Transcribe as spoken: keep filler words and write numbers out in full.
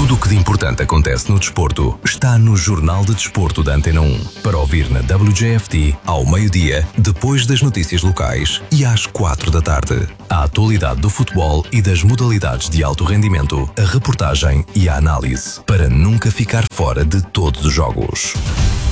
Tudo o que de importante acontece no desporto está no Jornal de Desporto da Antena um. Para ouvir na W J F T, ao meio-dia, depois das notícias locais e às quatro da tarde. A atualidade do futebol e das modalidades de alto rendimento, a reportagem e a análise, para nunca ficar fora de todos os jogos.